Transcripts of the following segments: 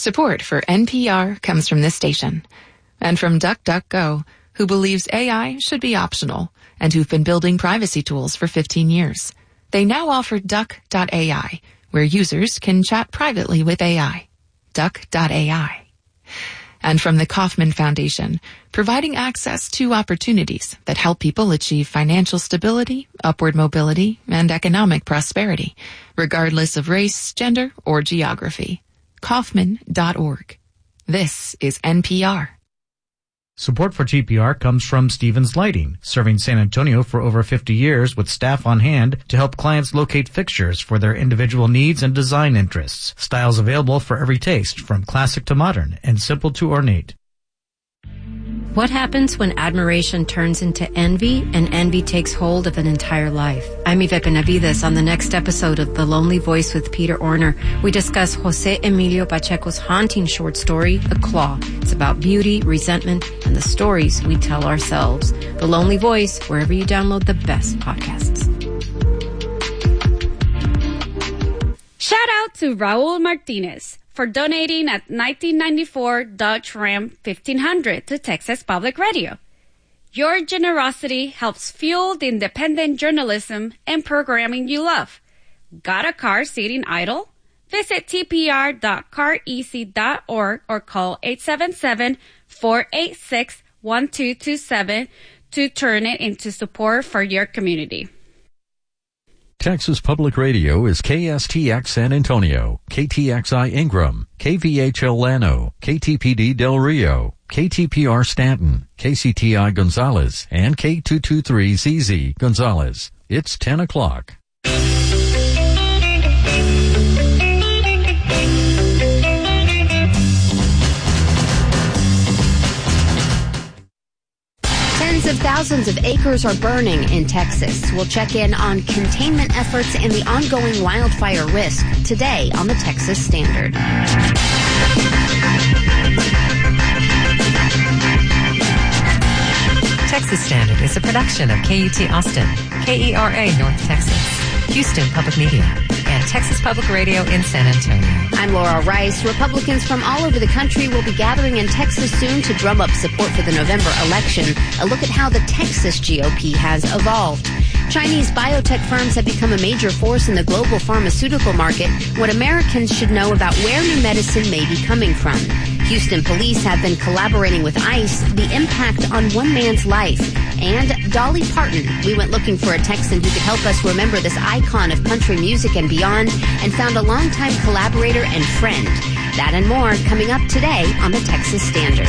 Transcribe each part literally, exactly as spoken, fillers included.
Support for N P R comes from this station and from DuckDuckGo, who believes A I should be optional and who've been building privacy tools for fifteen years. They now offer Duck dot A I, where users can chat privately with A I. Duck dot A I. And from the Kauffman Foundation, providing access to opportunities that help people achieve financial stability, upward mobility, and economic prosperity, regardless of race, gender, or geography. Kauffman dot org. This is N P R. Support for T P R comes from Stevens Lighting, serving San Antonio for over fifty years with staff on hand to help clients locate fixtures for their individual needs and design interests. Styles available for every taste, from classic to modern and simple to ornate. What happens when admiration turns into envy and envy takes hold of an entire life? I'm Yvette Benavides. On the next episode of The Lonely Voice with Peter Orner, we discuss Jose Emilio Pacheco's haunting short story, The Claw. It's about beauty, resentment, and the stories we tell ourselves. The Lonely Voice, wherever you download the best podcasts. Shout out to Raul Martinez for donating a nineteen ninety-four Dodge Ram fifteen hundred to Texas Public Radio. Your generosity helps fuel the independent journalism and programming you love. Got a car sitting idle? Visit t p r dot car easy dot org or call eight seven seven, four eight six, one two two seven to turn it into support for your community. Texas Public Radio is K S T X San Antonio, K T X I Ingram, K V H L Llano, K T P D Del Rio, K T P R Stanton, K C T I Gonzales, and K two two three Z Z Gonzales. It's ten o'clock. Tens of thousands of acres are burning in Texas. We'll check in on containment efforts and the ongoing wildfire risk today on the Texas Standard. Texas Standard is a production of K U T Austin, K E R A North Texas, Houston Public Media, and Texas Public Radio in San Antonio. I'm Laura Rice. Republicans from all over the country will be gathering in Texas soon to drum up support for the November election. A look at how the Texas G O P has evolved. Chinese biotech firms have become a major force in the global pharmaceutical market. What Americans should know about where new medicine may be coming from. Houston police have been collaborating with ICE, the impact on one man's life. And Dolly Parton. We went looking for a Texan who could help us remember this icon of country music and beyond, and found a longtime collaborator and friend. That and more coming up today on the Texas Standard.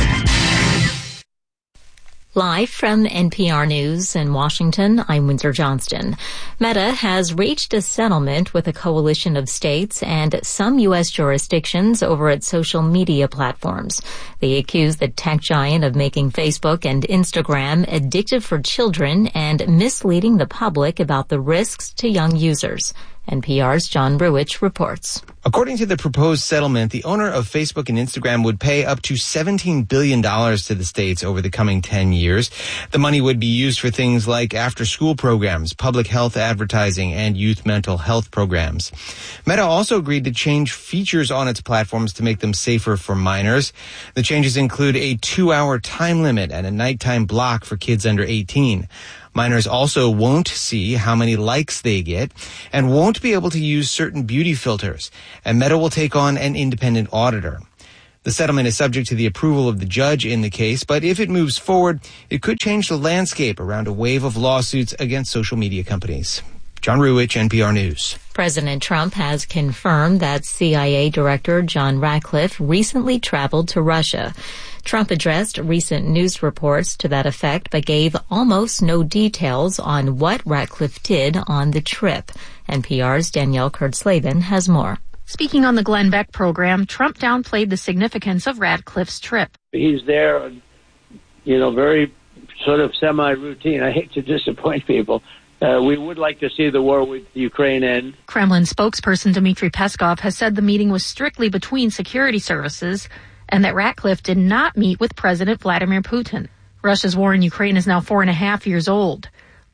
Live from N P R News in Washington, I'm Windsor Johnston. Meta has reached a settlement with a coalition of states and some U S jurisdictions over its social media platforms. They accuse the tech giant of making Facebook and Instagram addictive for children and misleading the public about the risks to young users. N P R's John Ruwitch reports. According to the proposed settlement, the owner of Facebook and Instagram would pay up to seventeen billion dollars to the states over the coming ten years. The money would be used for things like after-school programs, public health advertising, and youth mental health programs. Meta also agreed to change features on its platforms to make them safer for minors. The changes include a two-hour time limit and a nighttime block for kids under eighteen. Minors also won't see how many likes they get and won't be able to use certain beauty filters, and Meta will take on an independent auditor. The settlement is subject to the approval of the judge in the case, but if it moves forward, it could change the landscape around a wave of lawsuits against social media companies. John Ruwitch, N P R News. President Trump has confirmed that C I A Director John Ratcliffe recently traveled to Russia. Trump addressed recent news reports to that effect, but gave almost no details on what Ratcliffe did on the trip. N P R's Danielle Kurtzleben has more. Speaking on the Glenn Beck program, Trump downplayed the significance of Ratcliffe's trip. He's there, you know, very sort of semi-routine. I hate to disappoint people. Uh, we would like to see the war with Ukraine end. Kremlin spokesperson Dmitry Peskov has said the meeting was strictly between security services and that Ratcliffe did not meet with President Vladimir Putin. Russia's war in Ukraine is now four and a half years old.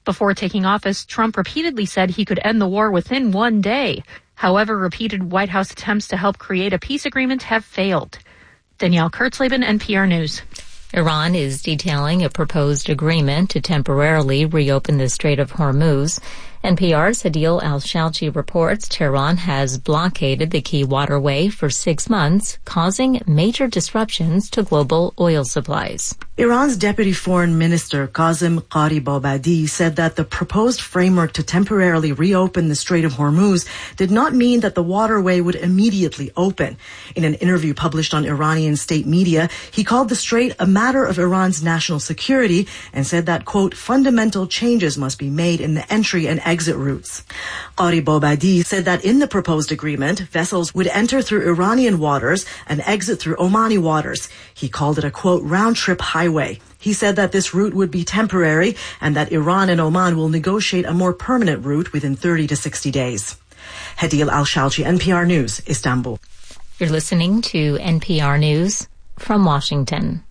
Before taking office, Trump repeatedly said he could end the war within one day. However, repeated White House attempts to help create a peace agreement have failed. Danielle Kurtzleben, N P R News. Iran is detailing a proposed agreement to temporarily reopen the Strait of Hormuz. N P R's Hadil Al-Shalchi reports Tehran has blockaded the key waterway for six months, causing major disruptions to global oil supplies. Iran's Deputy Foreign Minister Qasem Gharibabadi said that the proposed framework to temporarily reopen the Strait of Hormuz did not mean that the waterway would immediately open. In an interview published on Iranian state media, he called the strait a matter of Iran's national security and said that, quote, fundamental changes must be made in the entry and exit routes. Gharibabadi said that in the proposed agreement, vessels would enter through Iranian waters and exit through Omani waters. He called it a, quote, round-trip highway. He said that this route would be temporary and that Iran and Oman will negotiate a more permanent route within thirty to sixty days. Hadil Al-Shalchi, N P R News, Istanbul. You're listening to N P R News from Washington.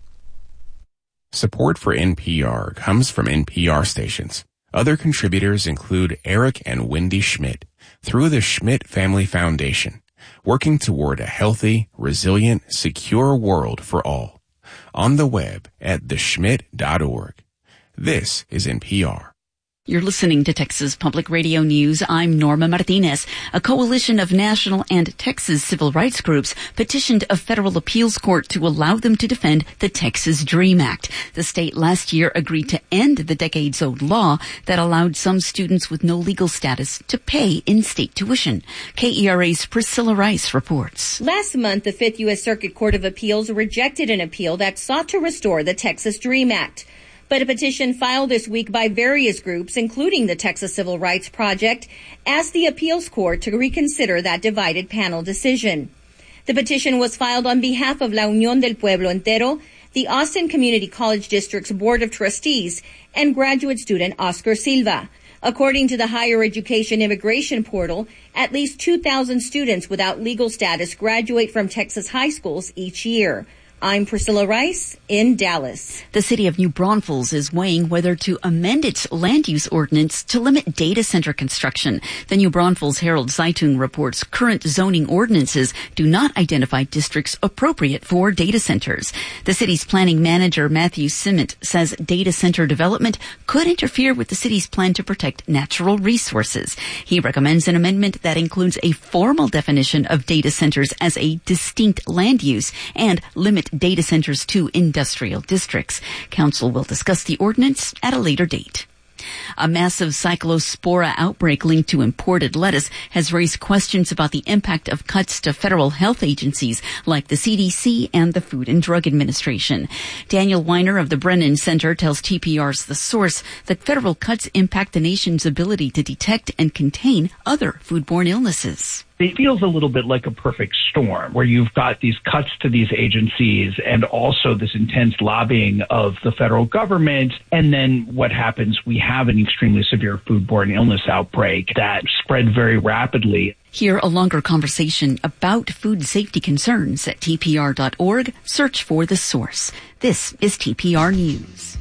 Support for N P R comes from N P R stations. Other contributors include Eric and Wendy Schmidt through the Schmidt Family Foundation, working toward a healthy, resilient, secure world for all. On the web at the schmidt dot org. This is N P R. You're listening to Texas Public Radio News. I'm Norma Martinez. A coalition of national and Texas civil rights groups petitioned a federal appeals court to allow them to defend the Texas DREAM Act. The state last year agreed to end the decades-old law that allowed some students with no legal status to pay in-state tuition. K E R A's Priscilla Rice reports. Last month, the Fifth U S Circuit Court of Appeals rejected an appeal that sought to restore the Texas DREAM Act. But a petition filed this week by various groups, including the Texas Civil Rights Project, asked the appeals court to reconsider that divided panel decision. The petition was filed on behalf of La Unión del Pueblo Entero, the Austin Community College District's Board of Trustees, and graduate student Oscar Silva. According to the Higher Education Immigration Portal, at least two thousand students without legal status graduate from Texas high schools each year. I'm Priscilla Rice in Dallas. The city of New Braunfels is weighing whether to amend its land use ordinance to limit data center construction. The New Braunfels Herald Zeitung reports current zoning ordinances do not identify districts appropriate for data centers. The city's planning manager, Matthew Simmet, says data center development could interfere with the city's plan to protect natural resources. He recommends an amendment that includes a formal definition of data centers as a distinct land use and limit data centers to industrial districts. Council will discuss the ordinance at a later date. A massive cyclospora outbreak linked to imported lettuce has raised questions about the impact of cuts to federal health agencies like the C D C and the Food and Drug Administration. Daniel Weiner of the Brennan Center tells T P R's The Source that federal cuts impact the nation's ability to detect and contain other foodborne illnesses. It feels a little bit like a perfect storm where you've got these cuts to these agencies and also this intense lobbying of the federal government. And then what happens? We have an extremely severe foodborne illness outbreak that spread very rapidly. Hear a longer conversation about food safety concerns at T P R dot org. Search for The Source. This is T P R News.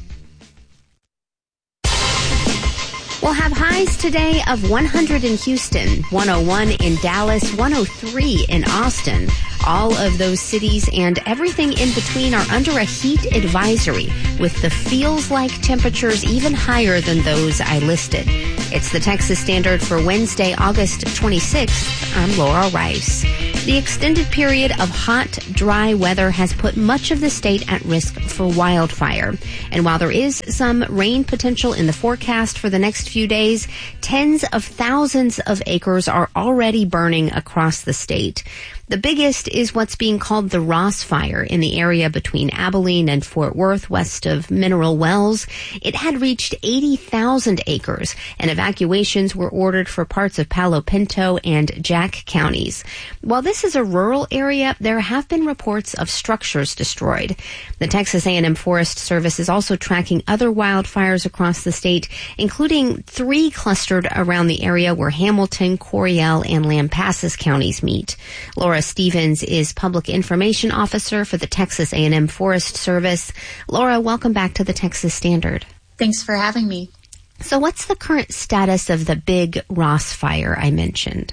We'll have highs today of one hundred in Houston, one oh one in Dallas, one oh three in Austin. All of those cities and everything in between are under a heat advisory, with the feels-like temperatures even higher than those I listed. It's the Texas Standard for Wednesday, August twenty-sixth. I'm Laura Rice. The extended period of hot, dry weather has put much of the state at risk for wildfire. And while there is some rain potential in the forecast for the next few days, tens of thousands of acres are already burning across the state. The biggest is what's being called the Ross Fire in the area between Abilene and Fort Worth, west of Mineral Wells. It had reached eighty thousand acres, and evacuations were ordered for parts of Palo Pinto and Jack counties. While this is a rural area, there have been reports of structures destroyed. The Texas A and M Forest Service is also tracking other wildfires across the state, including three clustered around the area where Hamilton, Coryell, and Lampasas counties meet. Laura Stevens is Public Information Officer for the Texas A and M Forest Service. Laura, welcome back to the Texas Standard. Thanks for having me. So what's the current status of the big Ross fire I mentioned?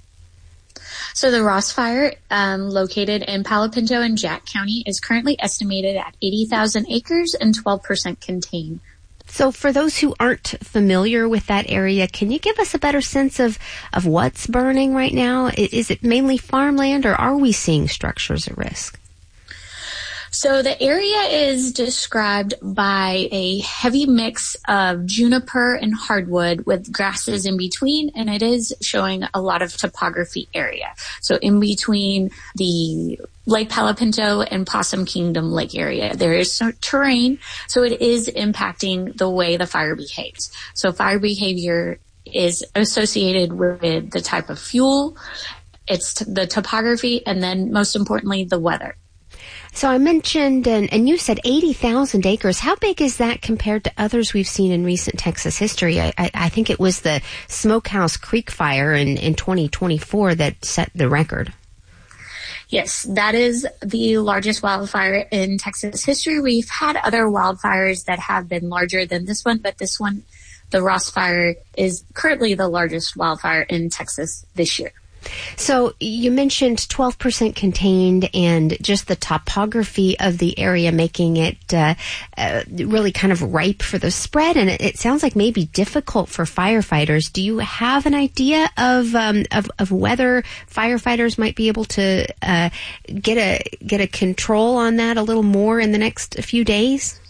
So the Ross Fire, um, located in Palo Pinto and Jack County, is currently estimated at eighty thousand acres and twelve percent contained. So for those who aren't familiar with that area, can you give us a better sense of, of what's burning right now? Is it mainly farmland, or are we seeing structures at risk? So the area is described by a heavy mix of juniper and hardwood with grasses in between, and it is showing a lot of topography area. So in between the Lake Palo Pinto and Possum Kingdom Lake area, there is some terrain, so it is impacting the way the fire behaves. So fire behavior is associated with the type of fuel, it's t- the topography, and then most importantly, the weather. So I mentioned, and, and you said eighty thousand acres. How big is that compared to others we've seen in recent Texas history? I, I, I think it was the Smokehouse Creek fire in, in twenty twenty-four that set the record. Yes, that is the largest wildfire in Texas history. We've had other wildfires that have been larger than this one, but this one, the Ross Fire, is currently the largest wildfire in Texas this year. So you mentioned twelve percent contained, and just the topography of the area making it uh, uh, really kind of ripe for the spread, and it, it sounds like maybe difficult for firefighters. Do you have an idea of um, of, of whether firefighters might be able to uh, get a get a control on that a little more in the next few days?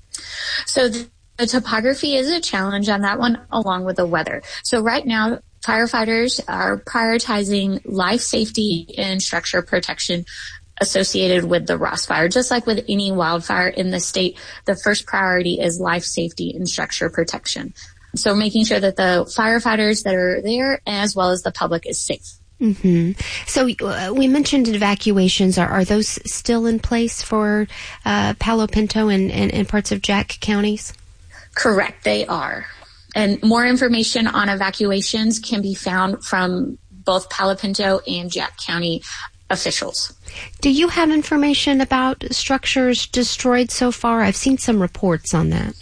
So the, the topography is a challenge on that one, along with the weather. So right now, firefighters are prioritizing life safety and structure protection associated with the Ross Fire. Just like with any wildfire in the state, the first priority is life safety and structure protection. So making sure that the firefighters that are there, as well as the public, is safe. Mm-hmm. So uh, we mentioned evacuations. Are, are those still in place for uh, Palo Pinto and, and, and parts of Jack counties? Correct, they are. And more information on evacuations can be found from both Palo Pinto and Jack County officials. Do you have information about structures destroyed so far? I've seen some reports on that.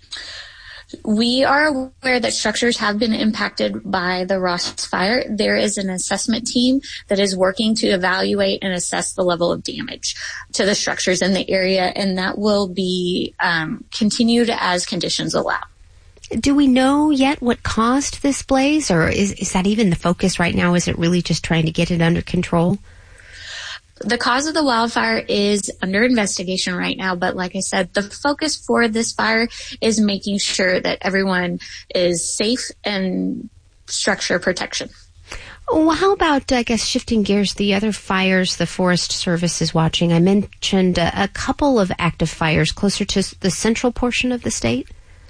We are aware that structures have been impacted by the Ross Fire. There is an assessment team that is working to evaluate and assess the level of damage to the structures in the area, and that will be um, continued as conditions allow. Do we know yet what caused this blaze, or is, is that even the focus right now? Is it really just trying to get it under control? The cause of the wildfire is under investigation right now, but like I said, the focus for this fire is making sure that everyone is safe and structure protection. Well, how about, I guess, shifting gears, the other fires the Forest Service is watching? I mentioned a, a couple of active fires closer to the central portion of the state.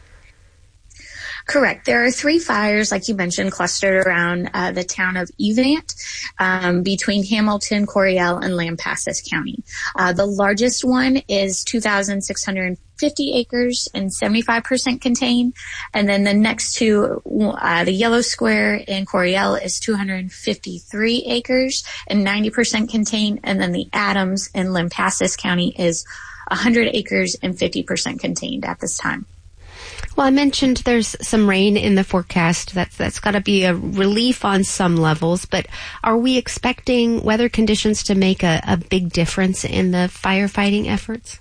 Correct. There are three fires, like you mentioned, clustered around uh, the town of Evant, um, between Hamilton, Coryell, and Lampasas County. Uh, the largest one is two thousand six hundred fifty acres and seventy-five percent contained. And then the next two, uh, the Yellow Square in Coryell is two hundred fifty-three acres and ninety percent contained. And then the Adams in Lampasas County is one hundred acres and fifty percent contained at this time. Well, I mentioned there's some rain in the forecast. That's, that's got to be a relief on some levels, but are we expecting weather conditions to make a, a big difference in the firefighting efforts?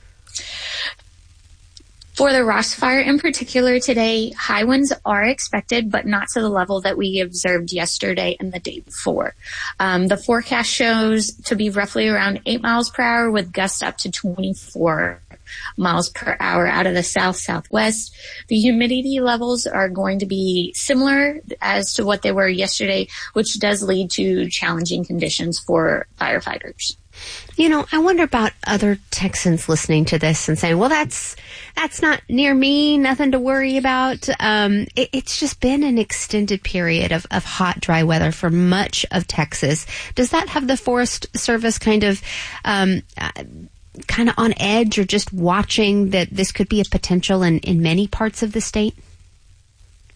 For the Ross Fire in particular today, high winds are expected, but not to the level that we observed yesterday and the day before. Um, the forecast shows to be roughly around eight miles per hour with gusts up to twenty-four miles per hour out of the south-southwest. The humidity levels are going to be similar as to what they were yesterday, which does lead to challenging conditions for firefighters. You know, I wonder about other Texans listening to this and saying, well, that's that's not near me, nothing to worry about. Um, it, it's just been an extended period of, of hot, dry weather for much of Texas. Does that have the Forest Service kind of um, uh, kind of on edge, or just watching that this could be a potential in, in many parts of the state?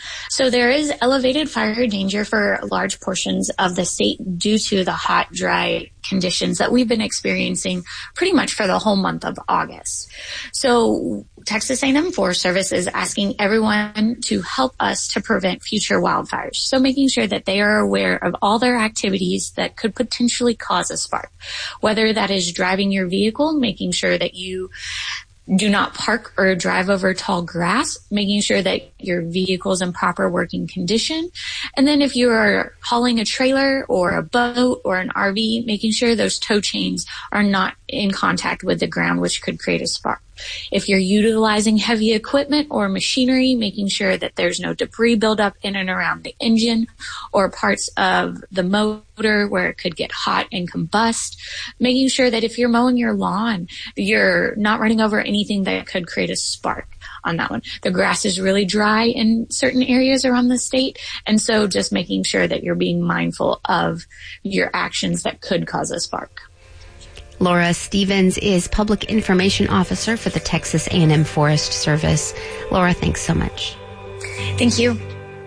So there is elevated fire danger for large portions of the state due to the hot, dry conditions that we've been experiencing pretty much for the whole month of August. So Texas A and M Forest Service is asking everyone to help us to prevent future wildfires. So making sure that they are aware of all their activities that could potentially cause a spark, whether that is driving your vehicle, making sure that you do not park or drive over tall grass, making sure that your vehicle is in proper working condition. And then if you are hauling a trailer or a boat or an R V, making sure those tow chains are not in contact with the ground, which could create a spark. If you're utilizing heavy equipment or machinery, making sure that there's no debris buildup in and around the engine or parts of the motor where it could get hot and combust. Making sure that if you're mowing your lawn, you're not running over anything that could create a spark on that one. The grass is really dry in certain areas around the state, and so just making sure that you're being mindful of your actions that could cause a spark. Laura Stevens is Public Information Officer for the Texas A and M Forest Service. Laura, thanks so much. Thank you.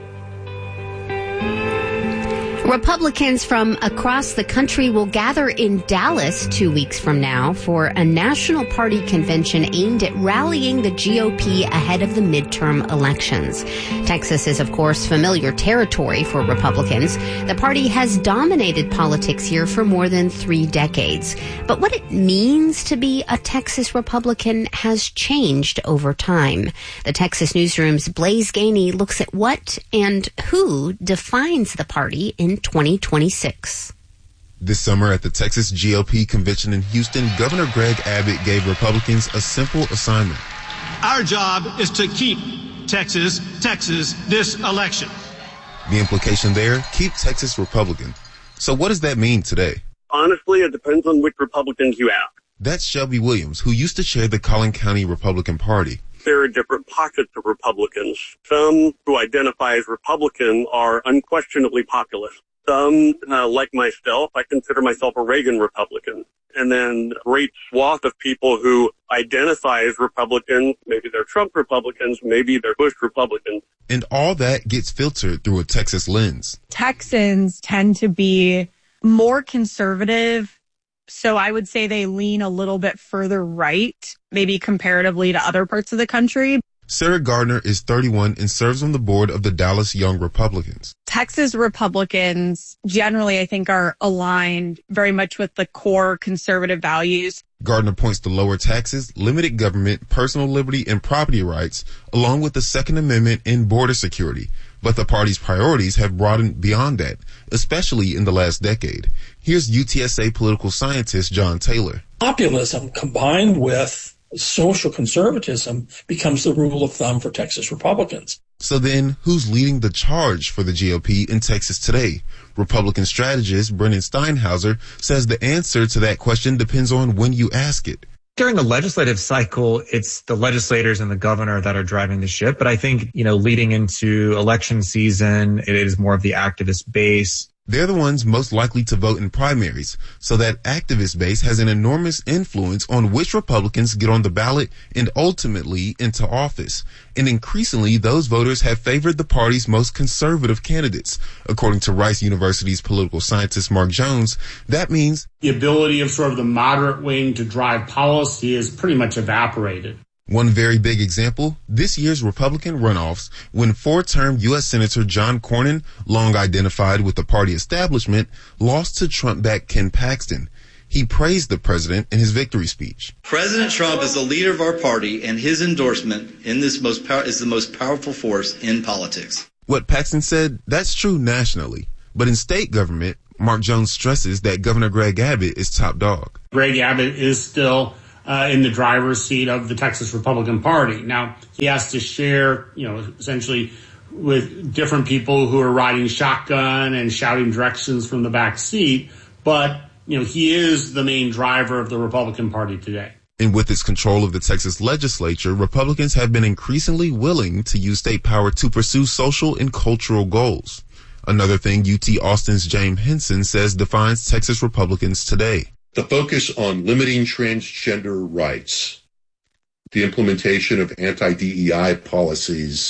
Republicans from across the country will gather in Dallas two weeks from now for a national party convention aimed at rallying the G O P ahead of the midterm elections. Texas is, of course, familiar territory for Republicans. The party has dominated politics here for more than three decades. But what it means to be a Texas Republican has changed over time. The Texas Newsroom's Blaise Gainey looks at what and who defines the party in twenty twenty-six. This summer at the Texas G O P convention in Houston, Governor Greg Abbott gave Republicans a simple assignment. Our job is to keep Texas, Texas this election. The implication there, keep Texas Republican. So what does that mean today? Honestly, it depends on which Republicans you ask. That's Shelby Williams, who used to chair the Collin County Republican Party. There are different pockets of Republicans. Some who identify as Republican are unquestionably populist. Some, uh, like myself, I consider myself a Reagan Republican. And then a great swath of people who identify as Republicans, maybe they're Trump Republicans, maybe they're Bush Republicans. And all that gets filtered through a Texas lens. Texans tend to be more conservative, so I would say they lean a little bit further right, maybe comparatively to other parts of the country. Sarah Gardner is thirty-one and serves on the board of the Dallas Young Republicans. Texas Republicans generally, I think, are aligned very much with the core conservative values. Gardner points to lower taxes, limited government, personal liberty, and property rights, along with the Second Amendment and border security. But the party's priorities have broadened beyond that, especially in the last decade. Here's U T S A political scientist John Taylor. Populism combined with social conservatism becomes the rule of thumb for Texas Republicans. So then, who's leading the charge for the G O P in Texas today? Republican strategist Brennan Steinhauser says the answer to that question depends on when you ask it. During the legislative cycle, it's the legislators and the governor that are driving the ship. But I think, you know, leading into election season, it is more of the activist base. They're the ones most likely to vote in primaries, so that activist base has an enormous influence on which Republicans get on the ballot and ultimately into office. And increasingly, those voters have favored the party's most conservative candidates. According to Rice University's political scientist Mark Jones, that means the ability of sort of the moderate wing to drive policy is pretty much evaporated. One very big example, this year's Republican runoffs, when four-term U S Senator John Cornyn, long identified with the party establishment, lost to Trump-backed Ken Paxton. He praised the president in his victory speech. President Trump is the leader of our party, and his endorsement in this most pow- is the most powerful force in politics. What Paxton said, that's true nationally. But in state government, Mark Jones stresses that Governor Greg Abbott is top dog. Greg Abbott is still Uh, in the driver's seat of the Texas Republican Party. Now, he has to share, you know, essentially with different people who are riding shotgun and shouting directions from the back seat. But, you know, he is the main driver of the Republican Party today. And with its control of the Texas legislature, Republicans have been increasingly willing to use state power to pursue social and cultural goals. Another thing U T Austin's James Henson says defines Texas Republicans today. The focus on limiting transgender rights, the implementation of anti-D E I policies,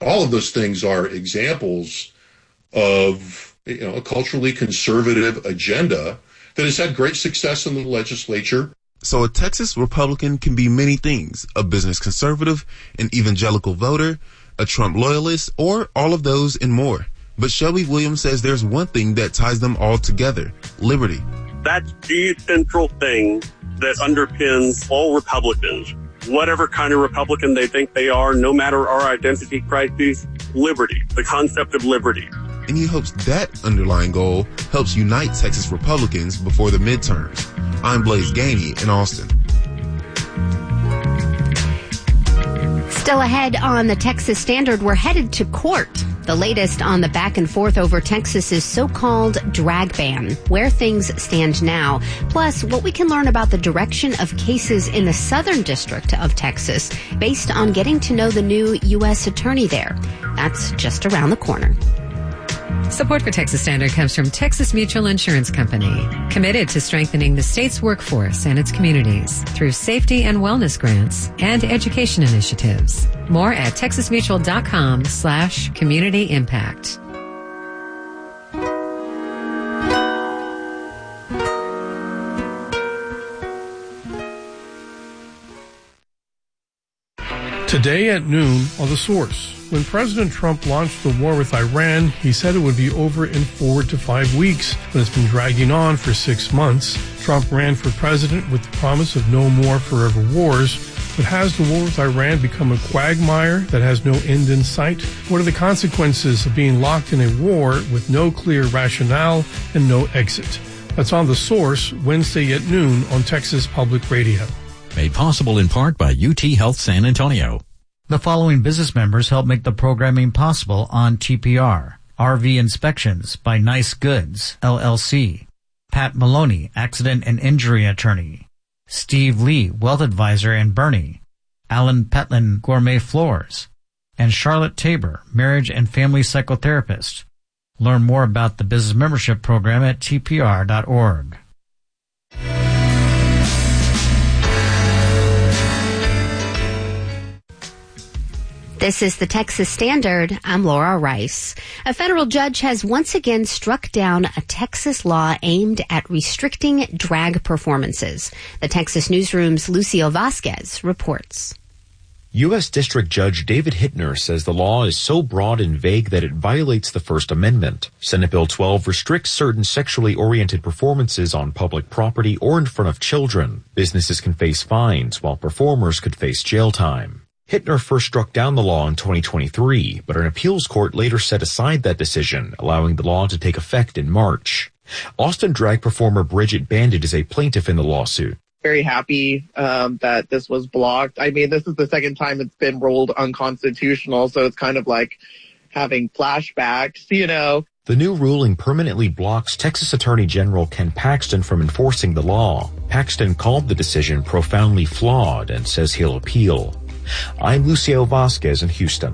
All of those things are examples of, you know, a culturally conservative agenda that has had great success in the legislature. So a Texas Republican can be many things: a business conservative, an evangelical voter, a Trump loyalist, or all of those and more. But Shelby Williams says there's one thing that ties them all together: liberty. That's the central thing that underpins all Republicans. Whatever kind of Republican they think they are, no matter our identity crises, liberty, the concept of liberty. And he hopes that underlying goal helps unite Texas Republicans before the midterms. I'm Blaze Gainey in Austin. Still ahead on the Texas Standard, we're headed to court. The latest on the back and forth over Texas's so-called drag ban, where things stand now, plus what we can learn about the direction of cases in the Southern District of Texas based on getting to know the new U S attorney there. That's just around the corner. Support for Texas Standard comes from Texas Mutual Insurance Company, committed to strengthening the state's workforce and its communities through safety and wellness grants and education initiatives. More at texasmutual.com slash community impact. Today at noon on The Source. When President Trump launched the war with Iran, he said it would be over in four to five weeks, but it's been dragging on for six months. Trump ran for president with the promise of no more forever wars, but has the war with Iran become a quagmire that has no end in sight? What are the consequences of being locked in a war with no clear rationale and no exit? That's on The Source, Wednesday at noon on Texas Public Radio. Made possible in part by U T Health San Antonio. The following business members help make the programming possible on T P R. R V Inspections by Nice Goods, L L C. Pat Maloney, Accident and Injury Attorney. Steve Lee, Wealth Advisor in Bernie. Alan Petlin, Gourmet Floors. And Charlotte Tabor, Marriage and Family Psychotherapist. Learn more about the business membership program at T P R dot org. This is the Texas Standard. I'm Laura Rice. A federal judge has once again struck down a Texas law aimed at restricting drag performances. The Texas Newsroom's Lucio Vasquez reports. U S District Judge David Hittner says the law is so broad and vague that it violates the First Amendment. Senate Bill twelve restricts certain sexually oriented performances on public property or in front of children. Businesses can face fines, while performers could face jail time. Hittner first struck down the law in twenty twenty-three, but an appeals court later set aside that decision, allowing the law to take effect in March. Austin drag performer Bridget Bandit is a plaintiff in the lawsuit. Very happy um, that this was blocked. I mean, this is the second time it's been ruled unconstitutional, so it's kind of like having flashbacks, you know. The new ruling permanently blocks Texas Attorney General Ken Paxton from enforcing the law. Paxton called the decision profoundly flawed and says he'll appeal. I'm Lucio Vasquez in Houston.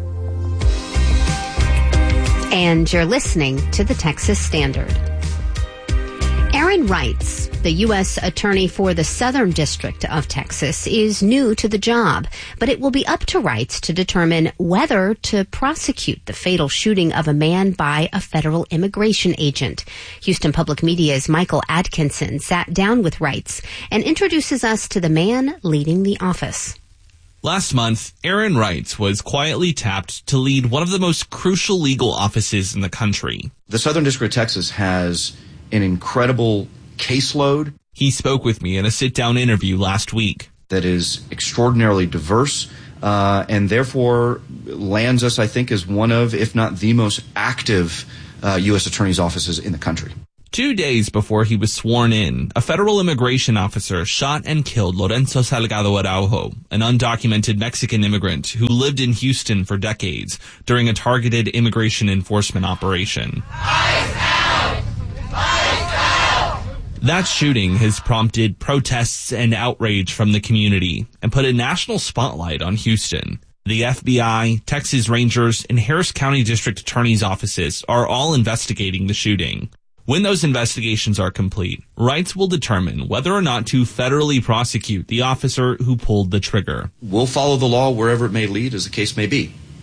And you're listening to the Texas Standard. Aaron Reitz, the U S Attorney for the Southern District of Texas, is new to the job, but it will be up to Reitz to determine whether to prosecute the fatal shooting of a man by a federal immigration agent. Houston Public Media's Michael Atkinson sat down with Reitz and introduces us to the man leading the office. Last month, Aaron Reitz was quietly tapped to lead one of the most crucial legal offices in the country. The Southern District of Texas has an incredible caseload. He spoke with me in a sit-down interview last week. That is extraordinarily diverse uh, and therefore lands us, I think, as one of, if not the most active uh, U S attorney's offices in the country. Two days before he was sworn in, a federal immigration officer shot and killed Lorenzo Salgado Araujo, an undocumented Mexican immigrant who lived in Houston for decades during a targeted immigration enforcement operation. Ice out! Ice out! That shooting has prompted protests and outrage from the community and put a national spotlight on Houston. The F B I, Texas Rangers, and Harris County District Attorney's offices are all investigating the shooting. When those investigations are complete, Reitz will determine whether or not to federally prosecute the officer who pulled the trigger. We'll follow the law wherever it may lead, as the case may be.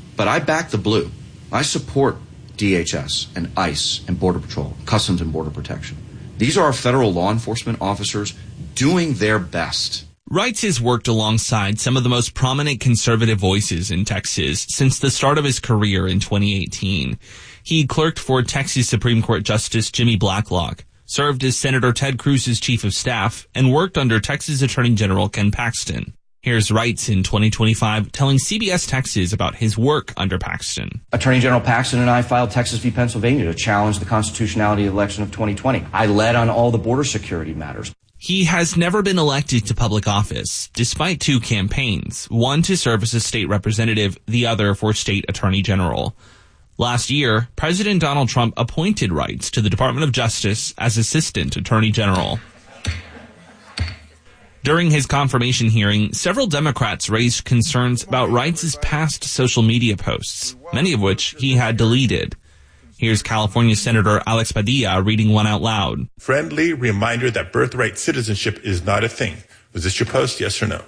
But I back the blue. I support D H S and ICE and Border Patrol, Customs and Border Protection. These are our federal law enforcement officers doing their best. Reitz has worked alongside some of the most prominent conservative voices in Texas since the start of his career in twenty eighteen. He clerked for Texas Supreme Court Justice Jimmy Blacklock, served as Senator Ted Cruz's chief of staff, and worked under Texas Attorney General Ken Paxton. Here's Reitz in twenty twenty-five telling C B S Texas about his work under Paxton. Attorney General Paxton and I filed Texas v. Pennsylvania to challenge the constitutionality of the election of twenty twenty. I led on all the border security matters. He has never been elected to public office, despite two campaigns, one to serve as a state representative, the other for state attorney general. Last year, President Donald Trump appointed Reitz to the Department of Justice as assistant attorney general. During his confirmation hearing, several Democrats raised concerns about Reitz's past social media posts, many of which he had deleted. Here's California Senator Alex Padilla reading one out loud. Friendly reminder that birthright citizenship is not a thing. Was this your post, yes or no?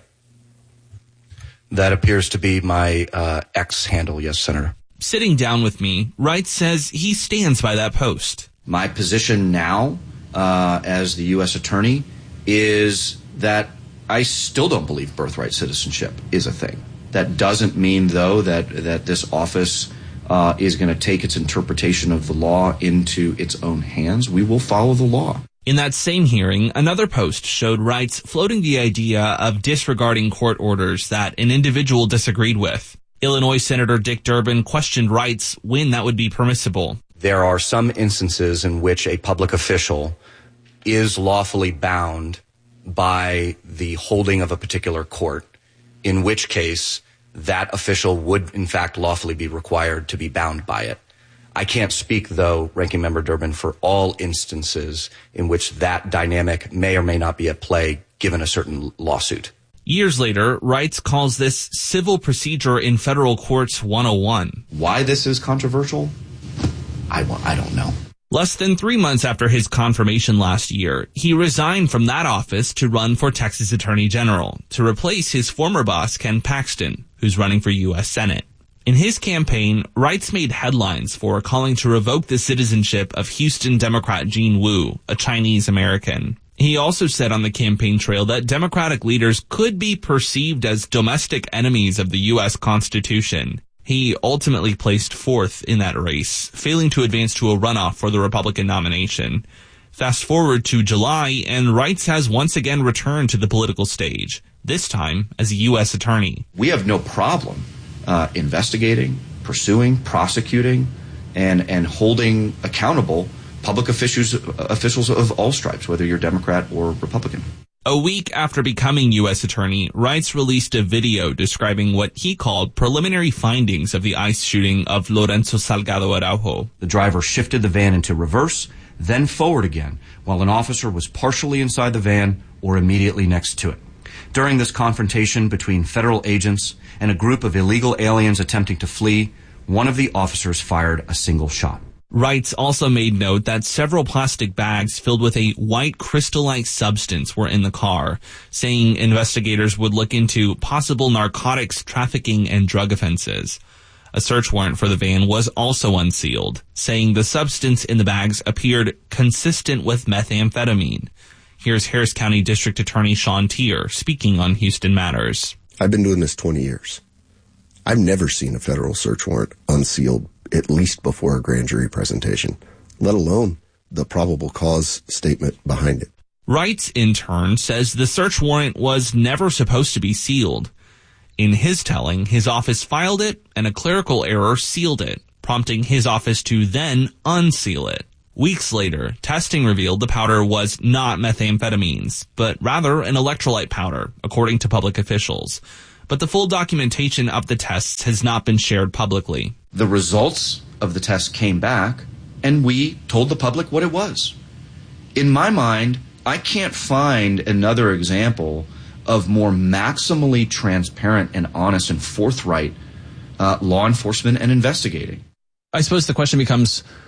That appears to be my uh, X handle, yes, Senator. Sitting down with me, Reitz says he stands by that post. My position now uh, as the U S attorney is that I still don't believe birthright citizenship is a thing. That doesn't mean, though, that, that this office uh, is going to take its interpretation of the law into its own hands. We will follow the law. In that same hearing, another post showed Reitz floating the idea of disregarding court orders that an individual disagreed with. Illinois Senator Dick Durbin questioned Reitz when that would be permissible. There are some instances in which a public official is lawfully bound by the holding of a particular court, in which case that official would, in fact, lawfully be required to be bound by it. I can't speak, though, Ranking Member Durbin, for all instances in which that dynamic may or may not be at play given a certain lawsuit. Years later, Reitz calls this civil procedure in federal courts one oh one. Why this is controversial? I, I don't know. Less than three months after his confirmation last year, he resigned from that office to run for Texas Attorney General to replace his former boss, Ken Paxton, who's running for U S Senate. In his campaign, Reitz made headlines for calling to revoke the citizenship of Houston Democrat Jean Wu, a Chinese American. He also said on the campaign trail that Democratic leaders could be perceived as domestic enemies of the U S Constitution. He ultimately placed fourth in that race, failing to advance to a runoff for the Republican nomination. Fast forward to July, and Reitz has once again returned to the political stage, this time as a U S attorney. We have no problem uh, investigating, pursuing, prosecuting, and, and holding accountable public officials, officials of all stripes, whether you're Democrat or Republican. A week after becoming U S attorney, Reitz released a video describing what he called preliminary findings of the ICE shooting of Lorenzo Salgado Araujo. The driver shifted the van into reverse, then forward again, while an officer was partially inside the van or immediately next to it. During this confrontation between federal agents and a group of illegal aliens attempting to flee, one of the officers fired a single shot. Reitz also made note that several plastic bags filled with a white crystal-like substance were in the car, saying investigators would look into possible narcotics trafficking and drug offenses. A search warrant for the van was also unsealed, saying the substance in the bags appeared consistent with methamphetamine. Here's Harris County District Attorney Sean Tier speaking on Houston Matters. I've been doing this twenty years. I've never seen a federal search warrant unsealed, at least before a grand jury presentation, let alone the probable cause statement behind it. Reitz, in turn, says the search warrant was never supposed to be sealed. In his telling, his office filed it and a clerical error sealed it, prompting his office to then unseal it. Weeks later, testing revealed the powder was not methamphetamines, but rather an electrolyte powder, according to public officials. But the full documentation of the tests has not been shared publicly. The results of the test came back, and we told the public what it was. In my mind, I can't find another example of more maximally transparent and honest and forthright uh, law enforcement and investigating. I suppose the question becomes,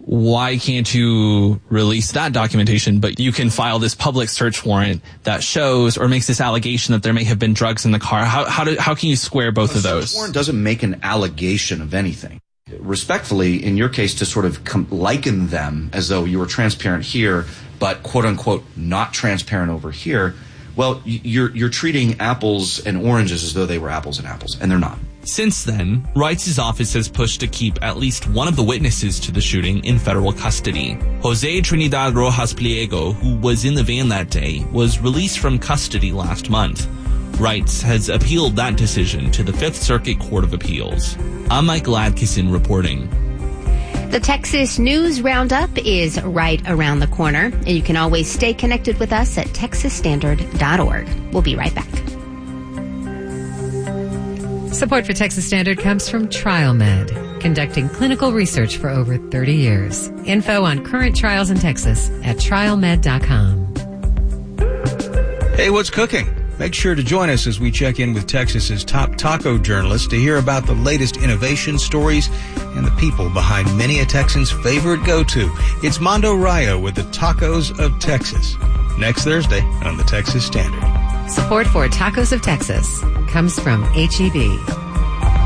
why can't you release that documentation, but you can file this public search warrant that shows or makes this allegation that there may have been drugs in the car? How how do, how can you square both a of those? Search warrant doesn't make an allegation of anything. Respectfully, in your case, to sort of com- liken them as though you were transparent here, but quote unquote not transparent over here. Well, you're you're treating apples and oranges as though they were apples and apples, and they're not. Since then, Wright's office has pushed to keep at least one of the witnesses to the shooting in federal custody. Jose Trinidad Rojas Pliego, who was in the van that day, was released from custody last month. Wright's has appealed that decision to the Fifth Circuit Court of Appeals. I'm Michael Adkison reporting. The Texas News Roundup is right around the corner, and you can always stay connected with us at texas standard dot org. We'll be right back. Support for Texas Standard comes from TrialMed, conducting clinical research for over thirty years. Info on current trials in Texas at trial med dot com. Hey, what's cooking? Make sure to join us as we check in with Texas's top taco journalists to hear about the latest innovation stories and the people behind many a Texan's favorite go-to. It's Mondo Rayo with the Tacos of Texas. Next Thursday on the Texas Standard. Support for Tacos of Texas comes from H E B.